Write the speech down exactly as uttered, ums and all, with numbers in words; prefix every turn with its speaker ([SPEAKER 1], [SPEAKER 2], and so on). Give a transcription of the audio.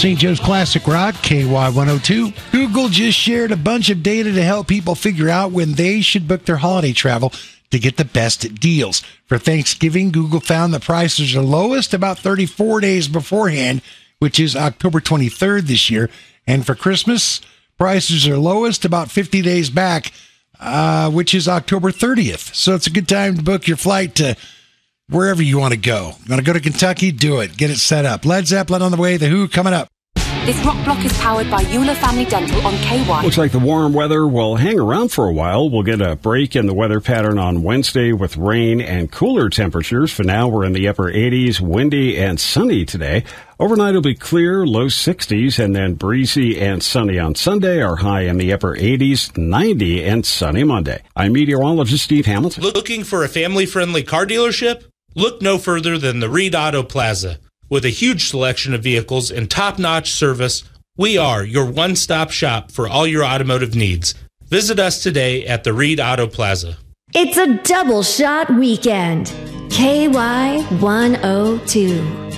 [SPEAKER 1] Saint Joe's Classic Rock, K Y one oh two. Google just shared a bunch of data to help people figure out when they should book their holiday travel to get the best deals. For Thanksgiving, Google found the prices are lowest about thirty-four days beforehand, which is October twenty-third this year. And for Christmas, prices are lowest about fifty days back, uh, which is October thirtieth. So it's a good time to book your flight to wherever you want to go. You want to go to Kentucky? Do it. Get it set up. Led Zeppelin on the way. The Who coming up.
[SPEAKER 2] This rock block is powered by Euler Family Dental on K Y.
[SPEAKER 3] Looks like the warm weather will hang around for a while. We'll get a break in the weather pattern on Wednesday with rain and cooler temperatures. For now, we're in the upper eighties, windy and sunny today. Overnight it'll be clear, low sixties, and then breezy and sunny on Sunday. Our high in the upper eighties, ninety, and sunny Monday. I'm meteorologist Steve Hamilton.
[SPEAKER 4] Looking for a family-friendly car dealership? Look no further than the Reed Auto Plaza. With a huge selection of vehicles and top-notch service, we are your one-stop shop for all your automotive needs. Visit us today at the Reed Auto Plaza.
[SPEAKER 5] It's a double shot weekend. K Y one oh two.